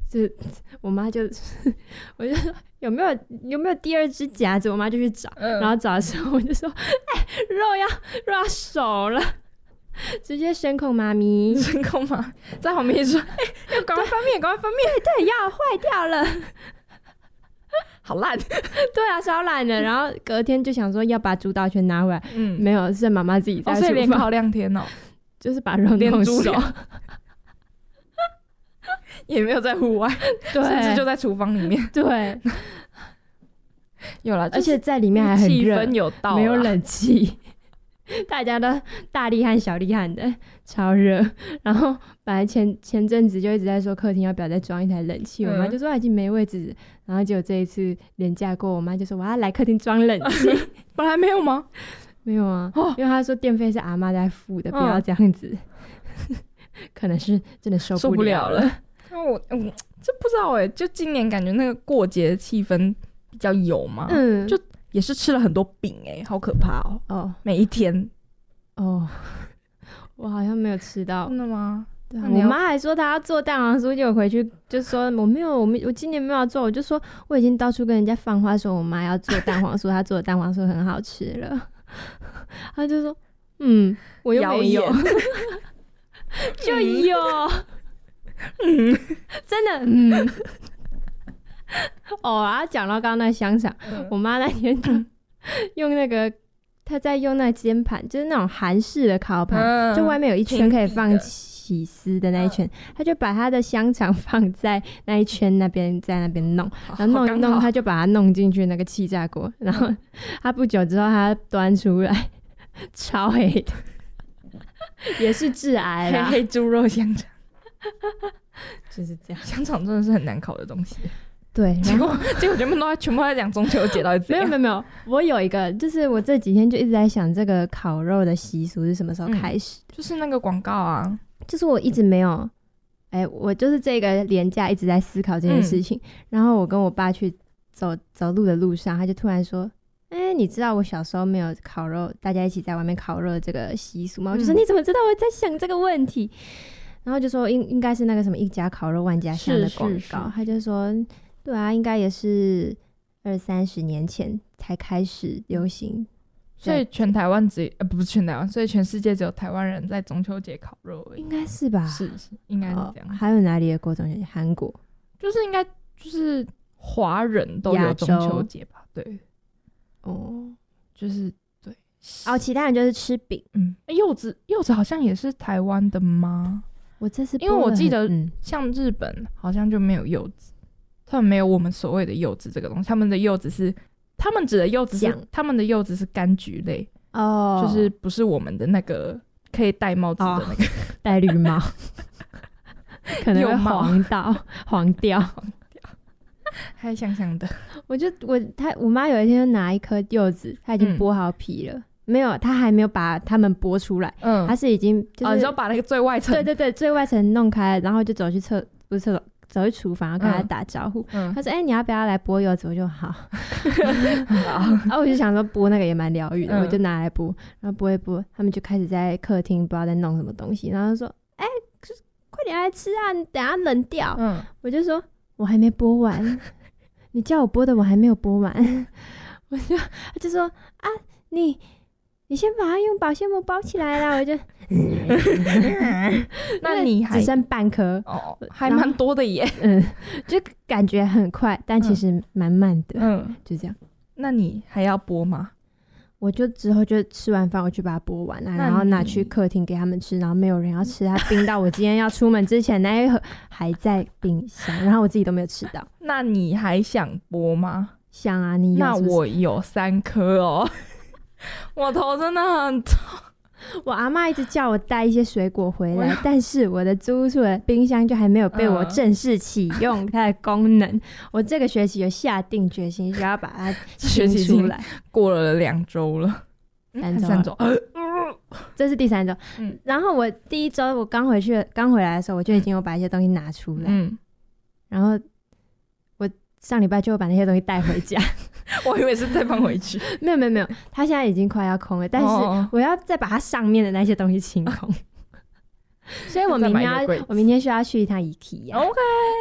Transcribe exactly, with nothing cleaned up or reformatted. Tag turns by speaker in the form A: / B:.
A: 就我妈就我就说有没有有没有第二只夹子，我妈就去找、嗯、然后找的时候我就说哎、欸，肉要肉要熟了，直接声控妈咪
B: 声控妈在旁边说哎、欸，要赶快翻面赶快翻面，
A: 对对，要坏掉了
B: 好烂
A: 对啊，超烂的。然后隔天就想说要把主导权拿回来，嗯，没有，是妈妈自己在厨房、哦、
B: 所以连烤两天哦，
A: 就是把肉弄熟
B: 也没有在户外，对，甚至就在厨房里面。
A: 对，
B: 有啦，
A: 而且在里面还很热，
B: 气氛有到，
A: 没有冷气，大家都大厉害小厉害的，超热。然后本来前前阵子就一直在说客厅要不要再装一台冷气，嗯、我妈就说已经没位置，然后结果这一次连假过，我妈就说我要来客厅装冷气，
B: 本来没有吗？
A: 没有啊，哦、因为她说电费是阿嬷在付的，不要这样子，嗯、可能是真的受不了了。
B: 受不了了我嗯，这不知道哎、欸，就今年感觉那个过节的气氛比较有嘛，嗯，就也是吃了很多饼哎、欸，好可怕哦、喔，哦，每一天，
A: 哦，我好像没有吃到，
B: 真的吗？
A: 对啊，我妈还说她要做蛋黄酥，结果回去就说我没有，我没，我今年没有要做，我就说我已经到处跟人家放话说我妈要做蛋黄酥，她做的蛋黄酥很好吃了，她就说嗯，我又没有，就有。嗯，真的，嗯，哦，然后讲到刚刚那香肠，嗯、我妈那天就用那个，她在用那煎盘，就是那种韩式的烤盘，嗯、就外面有一圈可以放起司的那一圈，她、嗯、就把她的香肠放在那一圈那边，在那边弄，然后弄一弄，她就把它弄进去那个气炸锅，然后她不久之后她端出来，超黑的，也是致癌啦，
B: 黑黑猪肉香肠。
A: 就是这样，
B: 香肠真的是很难烤的东西。
A: 对，
B: 结果结果全部都在全部在讲中秋节到底怎样？
A: 没有没有没有，我有一个，就是我这几天就一直在想这个烤肉的习俗是什么时候开始、
B: 嗯？就是那个广告啊，
A: 就是我一直没有，哎、欸，我就是这个连假一直在思考这件事情。嗯、然后我跟我爸去走走路的路上，他就突然说：“哎、欸，你知道我小时候没有烤肉，大家一起在外面烤肉的这个习俗吗？”嗯、我就说：“你怎么知道我在想这个问题？”然后就说应应该是那个什么一家烤肉万家香的广告，他就说对啊，应该也是二三十年前才开始流行，
B: 所以全台湾只呃不是全台湾，所以全世界只有台湾人在中秋节烤肉而已，
A: 应该是吧？
B: 是是，应该是这样。
A: 哦、还有哪里的过中秋节？韩国
B: 就是应该就是华人都有中秋节吧？对，哦，就是对
A: 哦，其他人就是吃饼。
B: 嗯，柚子柚子好像也是台湾的吗？
A: 我这次
B: 因为我记得像日本好像就没有柚子，他们没有我们所谓的柚子这个东西，他们的柚子是他们指的柚子是他们的柚子是柑橘类哦，就是不是我们的那个可以戴帽子的那个、哦、
A: 戴绿帽可能会黄到黄掉
B: 还香香的。
A: 我就我他我妈有一天拿一颗柚子，她已经剥好皮了、嗯没有，他还没有把它们剥出来，嗯，他是已经就是，
B: 哦，你就把那个最外层，
A: 对对对，最外层弄开，然后就走去厕，不是厕所，走去厨房，然后跟他打招呼。嗯、他说：“哎、欸，你要不要来剥柚子？”我就好。好，然后我就想说剥那个也蛮疗愈的，嗯、我就拿来剥，然后剥一剥，他们就开始在客厅不知道在弄什么东西，然后说：“哎、欸，快点来吃啊，你等下冷掉。”嗯，我就说：“我还没剥完，你叫我剥的我还没有剥完。”我就他就说：“啊，你。”你先把它用保鲜膜包起来啦，我就，
B: 那你还
A: 只剩半颗，
B: 哦，还蛮多的耶，
A: 嗯，就感觉很快，但其实蛮慢的，嗯，就这样。
B: 那你还要剥吗？
A: 我就之后就吃完饭我去把它剥完了，然后拿去客厅给他们吃，然后没有人要吃，它冰到我今天要出门之前那一盒还在冰箱，然后我自己都没有吃到。
B: 那你还想剥吗？
A: 想啊，你有是不是？
B: 那我有三颗哦。我头真的很痛，
A: 我阿嬷一直叫我带一些水果回来，但是我的租屋处的冰箱就还没有被我正式启用它的功能、嗯、我这个学期有下定决心需要把它清出来。
B: 过了两周了，
A: 三周
B: 三周、呃、
A: 这是第三周、嗯、然后我第一周我刚回去刚回来的时候我就已经有把一些东西拿出来、嗯、然后我上礼拜就把那些东西带回家
B: 我以为是再放回去
A: 没有没有没有，它现在已经快要空了，但是我要再把它上面的那些东西清空所以我明天要我明天需要去一趟 IKEA。 OK